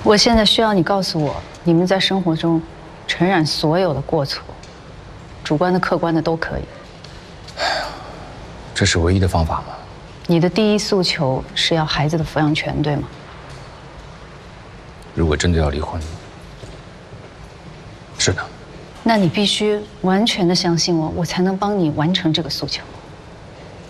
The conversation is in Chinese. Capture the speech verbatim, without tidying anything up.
我现在需要你告诉我，你们在生活中承认所有的过错，主观的、客观的都可以。 这是唯一的方法吗？ 你的第一诉求是要孩子的抚养权，对吗？ 如果真的要离婚，是的。 那你必须完全的相信我，我才能帮你完成这个诉求。